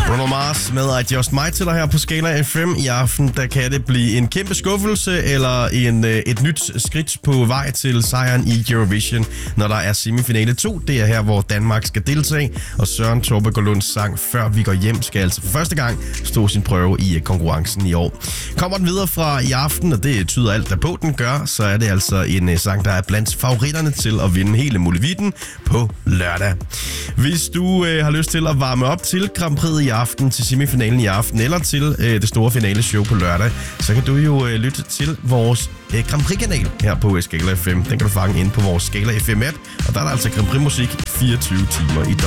Bruno Mars med I Just Might til dig her på Skala FM. I aften der kan det blive en kæmpe skuffelse eller et nyt skridt på vej til sejren i Eurovision, når der er semifinale 2. Det er her, hvor Danmark skal deltage, og Søren Torbegaarlunds sang Før vi går hjem skal altså for første gang stå sin prøve i konkurrencen i år. Kommer den videre fra i aften, og det tyder alt derpå den gør, så er det altså en sang, der er blandt favoritterne til at vinde hele muligheden på lørdag. Hvis du har lyst til at varme op til Grand Prix i aften, til semifinalen i aften, eller til det store finaleshow på lørdag, så kan du jo lytte til vores Grand Prix-kanal her på Skala FM. Den kan du fange ind på vores Skala FM-app, og der er der altså Grand Prix-musik 24 timer i døgnet.